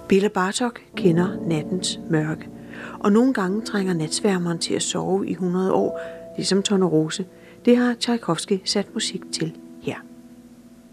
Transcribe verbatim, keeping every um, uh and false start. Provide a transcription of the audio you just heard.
Béla Bartók kender nattens mørke, og nogle gange trænger natsværmeren til at sove i hundrede år, ligesom Tornerose. Det har Tchaikovsky sat musik til.